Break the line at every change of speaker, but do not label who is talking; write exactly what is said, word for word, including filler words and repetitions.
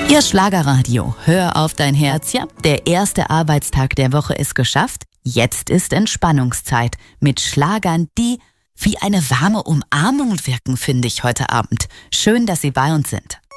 Ihr Schlagerradio, hör auf dein Herz, ja. Der erste Arbeitstag der Woche ist geschafft. Jetzt ist Entspannungszeit mit Schlagern, die wie eine warme Umarmung wirken, finde ich heute Abend. Schön, dass Sie bei uns sind.